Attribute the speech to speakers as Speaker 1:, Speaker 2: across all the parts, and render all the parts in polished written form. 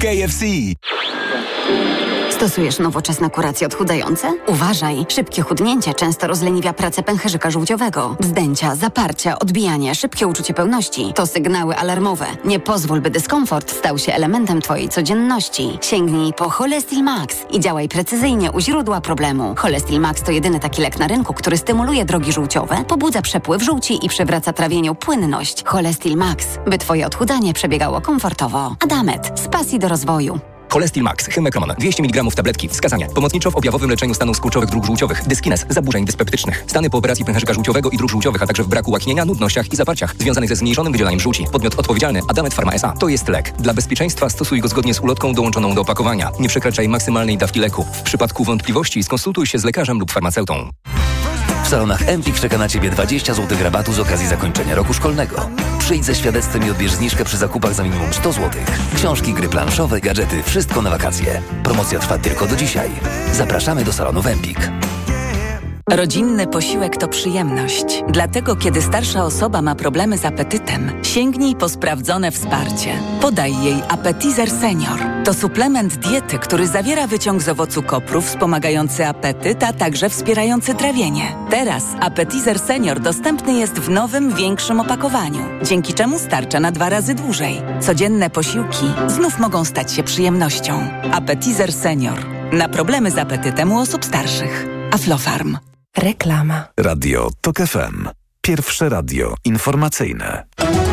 Speaker 1: KFC.
Speaker 2: Stosujesz nowoczesne kuracje odchudzające? Uważaj! Szybkie chudnięcie często rozleniwia pracę pęcherzyka żółciowego. Wzdęcia, zaparcia, odbijanie, szybkie uczucie pełności to sygnały alarmowe. Nie pozwól, by dyskomfort stał się elementem Twojej codzienności. Sięgnij po Cholestil Max i działaj precyzyjnie u źródła problemu. Cholestil Max to jedyny taki lek na rynku, który stymuluje drogi żółciowe, pobudza przepływ żółci i przywraca trawieniu płynność. Cholestil Max, by Twoje odchudzanie przebiegało komfortowo. Adamet, z pasji do rozwoju.
Speaker 1: Cholestil Max, Hymekroman, 200 mg tabletki. Wskazania. Pomocniczo w objawowym leczeniu stanów skurczowych dróg żółciowych, dyskinez, zaburzeń dyspeptycznych. Stany po operacji pęcherzyka żółciowego i dróg żółciowych, a także w braku łaknienia, nudnościach i zaparciach związanych ze zmniejszonym wydzielaniem żółci. Podmiot odpowiedzialny Adamet Pharma S.A. To jest lek. Dla bezpieczeństwa stosuj go zgodnie z ulotką dołączoną do opakowania. Nie przekraczaj maksymalnej dawki leku. W przypadku wątpliwości skonsultuj się z lekarzem lub farmaceutą.
Speaker 3: W salonach Empik czeka na Ciebie 20 zł rabatu z okazji zakończenia roku szkolnego. Przyjdź ze świadectwem i odbierz zniżkę przy zakupach za minimum 100 zł. Książki, gry planszowe, gadżety, wszystko na wakacje. Promocja trwa tylko do dzisiaj. Zapraszamy do salonów Empik.
Speaker 4: Rodzinny posiłek to przyjemność. Dlatego, kiedy starsza osoba ma problemy z apetytem, sięgnij po sprawdzone wsparcie. Podaj jej Appetizer Senior. To suplement diety, który zawiera wyciąg z owocu kopru wspomagający apetyt, a także wspierający trawienie. Teraz Appetizer Senior dostępny jest w nowym, większym opakowaniu, dzięki czemu starcza na 2 razy dłużej. Codzienne posiłki znów mogą stać się przyjemnością. Appetizer Senior. Na problemy z apetytem u osób starszych. Aflofarm.
Speaker 5: Reklama.
Speaker 6: Radio TOK FM. Pierwsze radio informacyjne.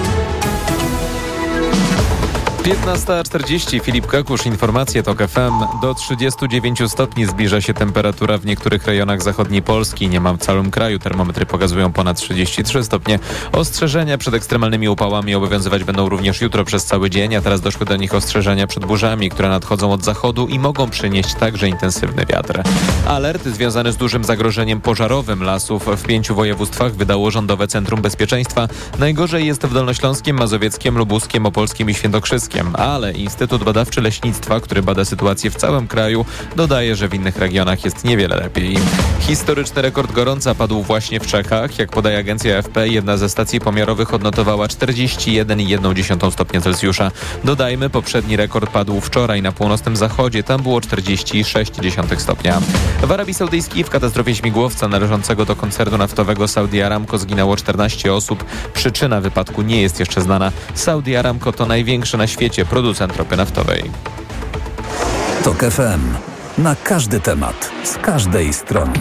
Speaker 7: 15:40. Filip Kakusz, informacje TOK FM. Do 39 stopni zbliża się temperatura w niektórych rejonach zachodniej Polski. Niemal w całym kraju termometry pokazują ponad 33 stopnie. Ostrzeżenia przed ekstremalnymi upałami obowiązywać będą również jutro przez cały dzień, a teraz doszły do nich ostrzeżenia przed burzami, które nadchodzą od zachodu i mogą przynieść także intensywny wiatr. Alert związany z dużym zagrożeniem pożarowym lasów w 5 województwach wydało Rządowe Centrum Bezpieczeństwa. Najgorzej jest w Dolnośląskim, Mazowieckiem, Lubuskiem, Opolskim i Świętokrzyskiem. Ale Instytut Badawczy Leśnictwa, który bada sytuację w całym kraju, dodaje, że w innych regionach jest niewiele lepiej. Historyczny rekord gorąca padł właśnie w Czechach. Jak podaje agencja AFP, jedna ze stacji pomiarowych odnotowała 41,1 stopnia Celsjusza. Dodajmy, poprzedni rekord padł wczoraj na północnym zachodzie. Tam było 40,6 stopnia. W Arabii Saudyjskiej w katastrofie śmigłowca należącego do koncernu naftowego Saudi Aramco zginęło 14 osób. Przyczyna wypadku nie jest jeszcze znana. Saudi Aramco to największy na świecie producent ropy naftowej.
Speaker 6: TOK FM. Na każdy temat, z każdej strony.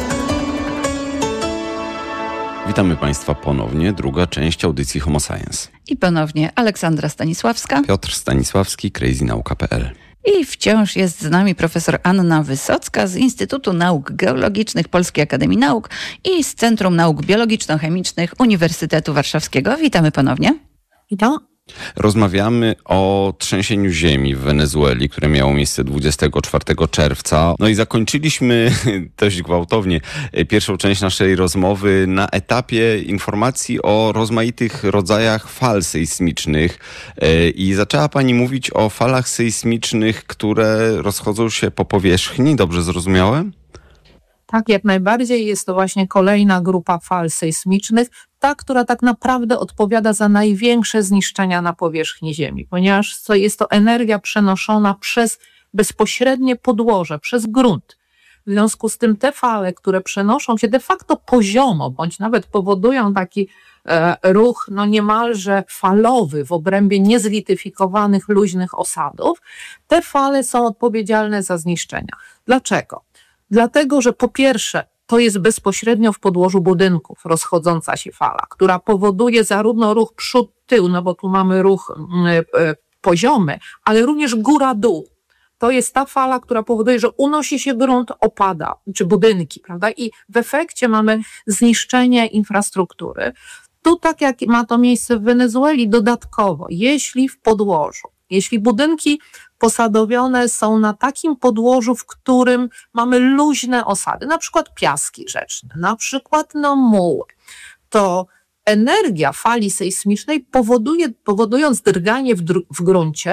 Speaker 8: Witamy Państwa ponownie. Druga część audycji Homo Science.
Speaker 9: I ponownie Aleksandra Stanisławska.
Speaker 8: Piotr Stanisławski, crazynauka.pl.
Speaker 9: I wciąż jest z nami profesor Anna Wysocka z Instytutu Nauk Geologicznych Polskiej Akademii Nauk i z Centrum Nauk Biologiczno-Chemicznych Uniwersytetu Warszawskiego. Witamy ponownie.
Speaker 5: Witam.
Speaker 8: Rozmawiamy o trzęsieniu ziemi w Wenezueli, które miało miejsce 24 czerwca. No i zakończyliśmy dość gwałtownie pierwszą część naszej rozmowy na etapie informacji o rozmaitych rodzajach fal sejsmicznych. I zaczęła Pani mówić o falach sejsmicznych, które rozchodzą się po powierzchni. Dobrze zrozumiałem?
Speaker 5: Tak, jak najbardziej. Jest to właśnie kolejna grupa fal sejsmicznych, ta, która tak naprawdę odpowiada za największe zniszczenia na powierzchni Ziemi, ponieważ jest to energia przenoszona przez bezpośrednie podłoże, przez grunt. W związku z tym te fale, które przenoszą się de facto poziomo, bądź nawet powodują taki ruch niemalże falowy w obrębie niezlityfikowanych, luźnych osadów, te fale są odpowiedzialne za zniszczenia. Dlaczego? Dlatego, że po pierwsze, to jest bezpośrednio w podłożu budynków rozchodząca się fala, która powoduje zarówno ruch przód-tył, bo tu mamy ruch poziomy, ale również góra-dół. To jest ta fala, która powoduje, że unosi się grunt, opada, czy budynki, prawda? I w efekcie mamy zniszczenie infrastruktury. Tu, tak jak ma to miejsce w Wenezueli, dodatkowo, jeśli budynki posadowione są na takim podłożu, w którym mamy luźne osady, na przykład piaski rzeczne, na przykład muły, to energia fali sejsmicznej powodując drganie w gruncie,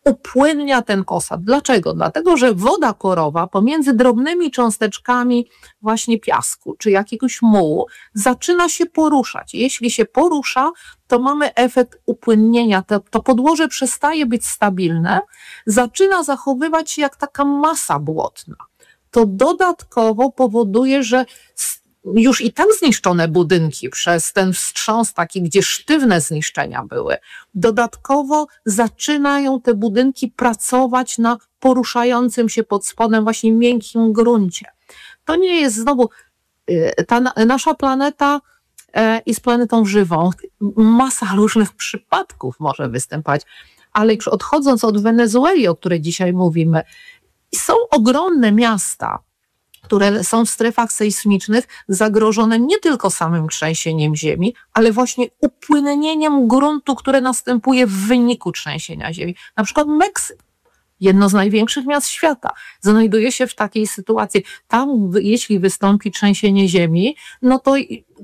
Speaker 5: upłynnia ten osad. Dlaczego? Dlatego, że woda korowa pomiędzy drobnymi cząsteczkami właśnie piasku czy jakiegoś mułu zaczyna się poruszać. Jeśli się porusza, to mamy efekt upłynnienia. To podłoże przestaje być stabilne, zaczyna zachowywać się jak taka masa błotna. To dodatkowo powoduje, że już i tak zniszczone budynki przez ten wstrząs taki, gdzie sztywne zniszczenia były, dodatkowo zaczynają te budynki pracować na poruszającym się pod spodem właśnie miękkim gruncie. To nie jest znowu, ta nasza planeta jest planetą żywą. Masa różnych przypadków może występować, ale już odchodząc od Wenezueli, o której dzisiaj mówimy, są ogromne miasta, które są w strefach sejsmicznych zagrożone nie tylko samym trzęsieniem ziemi, ale właśnie upłynnieniem gruntu, które następuje w wyniku trzęsienia ziemi. Na przykład Meksyk, jedno z największych miast świata, znajduje się w takiej sytuacji. Tam, jeśli wystąpi trzęsienie ziemi, no to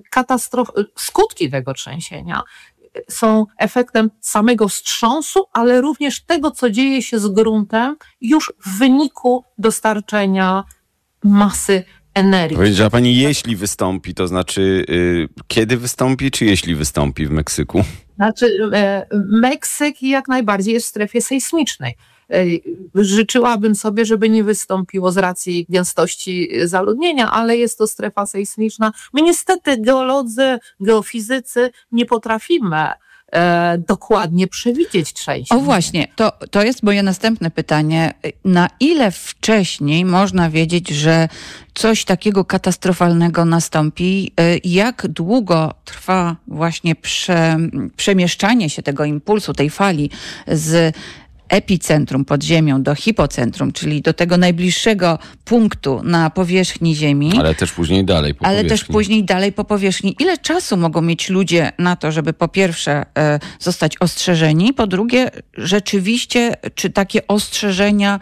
Speaker 5: skutki tego trzęsienia są efektem samego wstrząsu, ale również tego, co dzieje się z gruntem już w wyniku dostarczenia masy energii.
Speaker 8: Powiedziała pani, jeśli wystąpi, to znaczy kiedy wystąpi, czy jeśli wystąpi w Meksyku?
Speaker 5: Znaczy Meksyk jak najbardziej jest w strefie sejsmicznej. Życzyłabym sobie, żeby nie wystąpiło z racji gęstości zaludnienia, ale jest to strefa sejsmiczna. My niestety geolodzy, geofizycy nie potrafimy dokładnie przewidzieć trzęsień.
Speaker 9: O właśnie, to jest moje następne pytanie. Na ile wcześniej można wiedzieć, że coś takiego katastrofalnego nastąpi? Jak długo trwa właśnie przemieszczanie się tego impulsu, tej fali z epicentrum pod ziemią do hipocentrum, czyli do tego najbliższego punktu na powierzchni Ziemi.
Speaker 8: Ale też później dalej po powierzchni.
Speaker 9: Ile czasu mogą mieć ludzie na to, żeby po pierwsze zostać ostrzeżeni, po drugie rzeczywiście, czy takie ostrzeżenia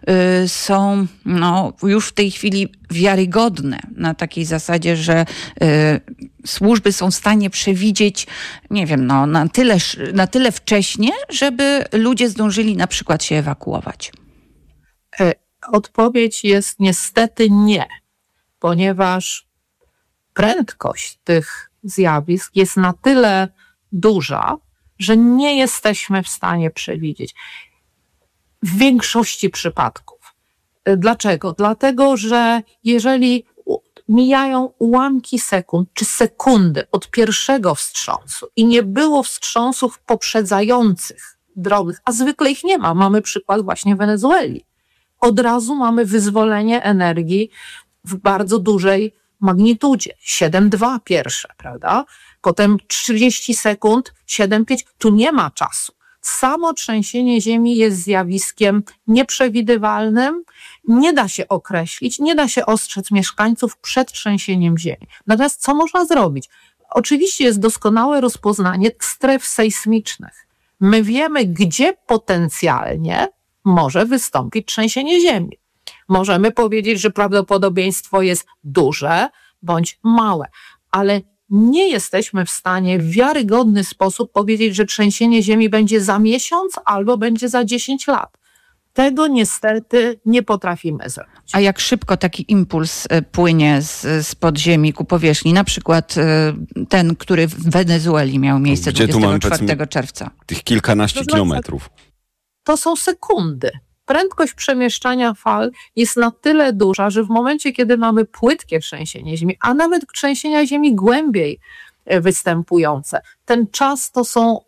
Speaker 9: są już w tej chwili wiarygodne na takiej zasadzie, że służby są w stanie przewidzieć, nie wiem, na tyle wcześnie, żeby ludzie zdążyli na przykład się ewakuować?
Speaker 5: Odpowiedź jest niestety nie, ponieważ prędkość tych zjawisk jest na tyle duża, że nie jesteśmy w stanie przewidzieć w większości przypadków. Dlaczego? Dlatego, że jeżeli mijają ułamki sekund czy sekundy od pierwszego wstrząsu i nie było wstrząsów poprzedzających drobnych, a zwykle ich nie ma. Mamy przykład właśnie Wenezueli. Od razu mamy wyzwolenie energii w bardzo dużej magnitudzie. 7,2 pierwsze, prawda? Potem 30 sekund, 7,5. Tu nie ma czasu. Samo trzęsienie ziemi jest zjawiskiem nieprzewidywalnym, nie da się określić, nie da się ostrzec mieszkańców przed trzęsieniem ziemi. Natomiast co można zrobić? Oczywiście jest doskonałe rozpoznanie stref sejsmicznych. My wiemy, gdzie potencjalnie może wystąpić trzęsienie ziemi. Możemy powiedzieć, że prawdopodobieństwo jest duże bądź małe, ale nie jesteśmy w stanie w wiarygodny sposób powiedzieć, że trzęsienie ziemi będzie za miesiąc albo będzie za 10 lat. Tego niestety nie potrafimy zrobić.
Speaker 9: A jak szybko taki impuls płynie z podziemi ku powierzchni? Na przykład ten, który w Wenezueli miał miejsce 24 czerwca.
Speaker 8: Tych kilkanaście kilometrów.
Speaker 5: To są sekundy. Prędkość przemieszczania fal jest na tyle duża, że w momencie, kiedy mamy płytkie trzęsienie ziemi, a nawet trzęsienia ziemi głębiej występujące, ten czas to są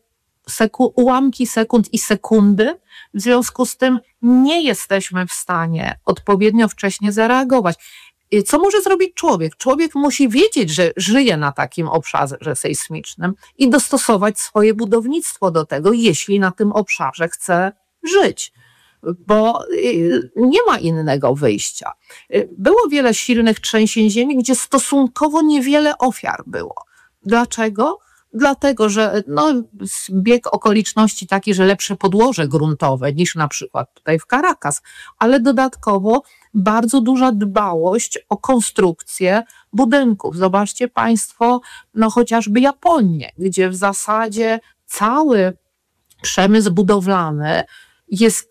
Speaker 5: ułamki sekund i sekundy. W związku z tym nie jesteśmy w stanie odpowiednio wcześnie zareagować. Co może zrobić człowiek? Człowiek musi wiedzieć, że żyje na takim obszarze sejsmicznym i dostosować swoje budownictwo do tego, jeśli na tym obszarze chce żyć. Bo nie ma innego wyjścia. Było wiele silnych trzęsień ziemi, gdzie stosunkowo niewiele ofiar było. Dlaczego? Dlatego, że bieg okoliczności taki, że lepsze podłoże gruntowe niż na przykład tutaj w Caracas, ale dodatkowo bardzo duża dbałość o konstrukcję budynków. Zobaczcie Państwo, chociażby Japonię, gdzie w zasadzie cały przemysł budowlany jest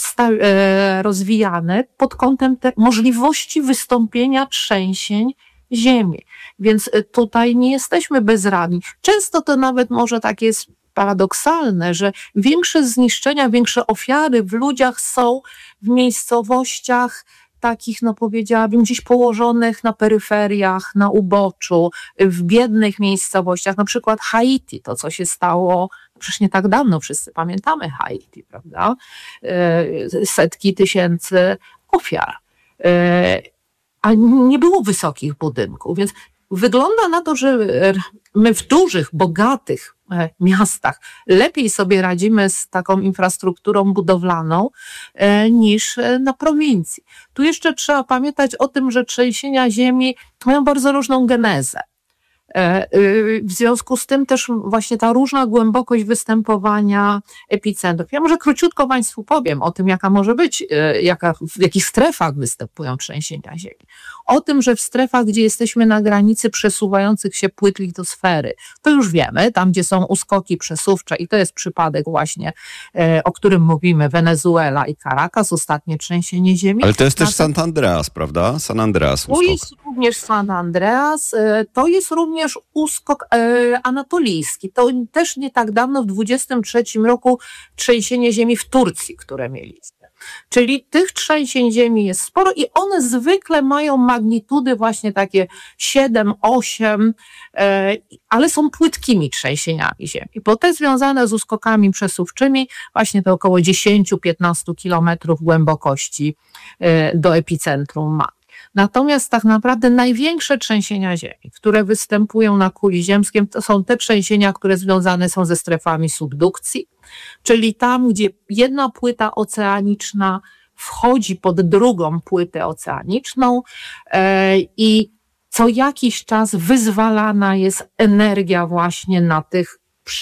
Speaker 5: rozwijane pod kątem możliwości wystąpienia trzęsień ziemi. Więc tutaj nie jesteśmy bezradni. Często to nawet może tak jest paradoksalne, że większe zniszczenia, większe ofiary w ludziach są w miejscowościach takich, no powiedziałabym, gdzieś położonych na peryferiach, na uboczu, w biednych miejscowościach, na przykład Haiti, to co się stało przecież nie tak dawno, wszyscy pamiętamy Haiti, prawda? Setki tysięcy ofiar. A nie było wysokich budynków, więc wygląda na to, że my w dużych, bogatych miastach lepiej sobie radzimy z taką infrastrukturą budowlaną niż na prowincji. Tu jeszcze trzeba pamiętać o tym, że trzęsienia ziemi mają bardzo różną genezę. W związku z tym też właśnie ta różna głębokość występowania epicentrów. Ja może króciutko Państwu powiem o tym, jaka może być, w jakich strefach występują trzęsienia ziemi. O tym, że w strefach, gdzie jesteśmy na granicy przesuwających się płyt litosfery, to już wiemy, tam gdzie są uskoki przesuwcze i to jest przypadek właśnie, o którym mówimy, Wenezuela i Caracas, ostatnie trzęsienie ziemi.
Speaker 8: Ale to jest też San Andreas, prawda? San Andreas uskok.
Speaker 5: To jest również San Andreas, to jest również uskok anatolijski. To też nie tak dawno, w 23 roku trzęsienie ziemi w Turcji, które mieliśmy. Czyli tych trzęsień ziemi jest sporo i one zwykle mają magnitudy właśnie takie 7, 8, ale są płytkimi trzęsieniami ziemi, bo te związane z uskokami przesuwczymi, właśnie to około 10-15 kilometrów głębokości do epicentrum ma. Natomiast tak naprawdę największe trzęsienia ziemi, które występują na kuli ziemskiej, to są te trzęsienia, które związane są ze strefami subdukcji, czyli tam, gdzie jedna płyta oceaniczna wchodzi pod drugą płytę oceaniczną i co jakiś czas wyzwalana jest energia właśnie na tych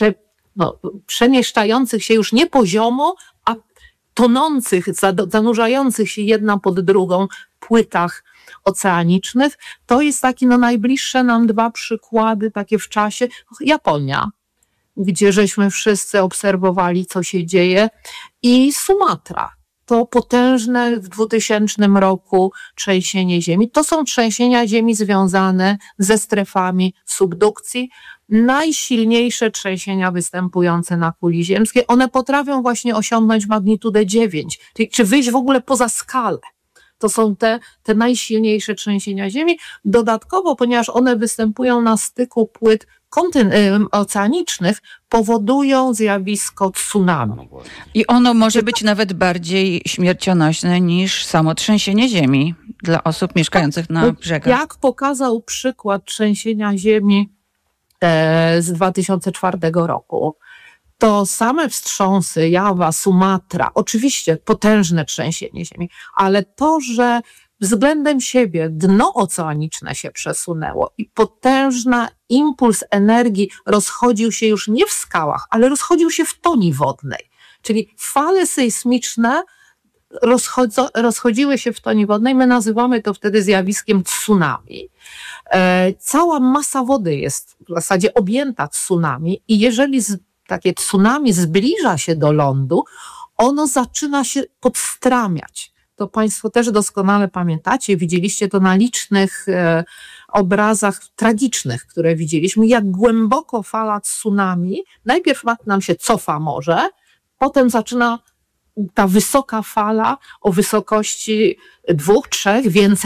Speaker 5: przemieszczających się już nie poziomo, a tonących, zanurzających się jedna pod drugą płytach oceanicznych. To jest taki najbliższe nam dwa przykłady takie w czasie. Japonia, gdzie żeśmy wszyscy obserwowali, co się dzieje, i Sumatra. To potężne w 2000 roku trzęsienie ziemi. To są trzęsienia ziemi związane ze strefami subdukcji. Najsilniejsze trzęsienia występujące na kuli ziemskiej. One potrafią właśnie osiągnąć magnitudę 9, czy wyjść w ogóle poza skalę. To są te najsilniejsze trzęsienia ziemi. Dodatkowo, ponieważ one występują na styku płyt oceanicznych, powodują zjawisko tsunami.
Speaker 9: I ono może być nawet bardziej śmiercionośne niż samo trzęsienie ziemi dla osób mieszkających na brzegach.
Speaker 5: Jak pokazał przykład trzęsienia ziemi z 2004 roku, to same wstrząsy, Jawa, Sumatra, oczywiście potężne trzęsienie ziemi, ale to, że względem siebie dno oceaniczne się przesunęło i potężny impuls energii rozchodził się już nie w skałach, ale rozchodził się w toni wodnej. Czyli fale sejsmiczne rozchodziły się w toni wodnej, my nazywamy to wtedy zjawiskiem tsunami. Cała masa wody jest w zasadzie objęta tsunami i jeżeli takie tsunami zbliża się do lądu, ono zaczyna się podstramiać. To Państwo też doskonale pamiętacie, widzieliście to na licznych obrazach tragicznych, które widzieliśmy, jak głęboko fala tsunami, najpierw nam się cofa morze, potem zaczyna ta wysoka fala o wysokości 2, 3, więcej